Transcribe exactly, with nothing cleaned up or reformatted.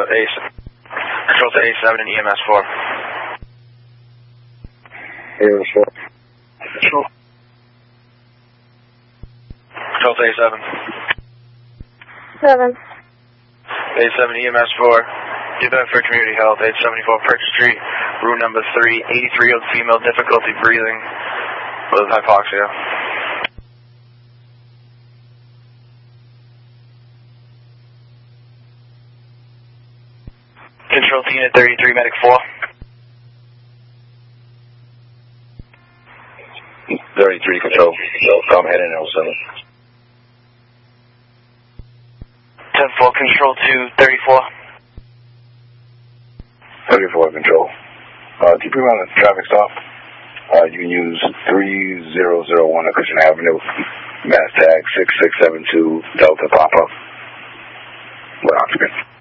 A, control to A seven and E M S four. E M S four. Control. Control to A seven. Seven. A seven E M S four. Get that for community health. eight seventy-four Perch Street, room number three, eighty-three-year-old female, difficulty breathing with hypoxia. Control to unit thirty-three, medic four. thirty-three, control. Come ahead in oh seven. ten four, control to thirty-four. thirty-four, control. Uh, keep your mind on the traffic stop. Uh, you can use three zero zero one Cushion Avenue, mass tag six six seven two Delta Papa. With occupant.